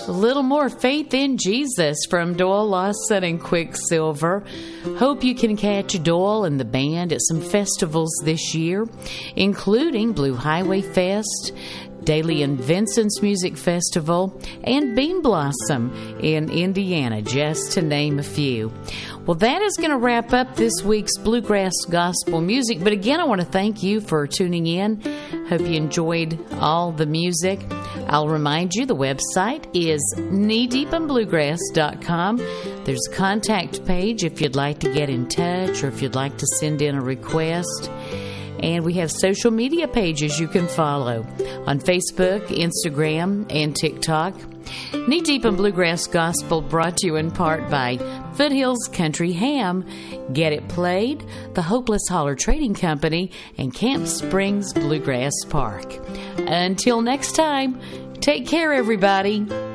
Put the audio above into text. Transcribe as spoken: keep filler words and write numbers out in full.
A little more faith in Jesus from Doyle Lawson and Quicksilver. Hope you can catch Doyle and the band at some festivals this year, including Blue Highway Fest, Daly and Vincent's Music Festival, and Bean Blossom in Indiana, just to name a few. Well, that is going to wrap up this week's Bluegrass Gospel Music. But again, I want to thank you for tuning in. Hope you enjoyed all the music. I'll remind you the website is knee deep in bluegrass dot com. There's a contact page if you'd like to get in touch or if you'd like to send in a request. And we have social media pages you can follow on Facebook, Instagram, and TikTok. Knee Deep in Bluegrass Gospel brought to you in part by Foothills Country Ham, Get It Played, the Hopeless Holler Trading Company, and Camp Springs Bluegrass Park. Until next time, take care, everybody.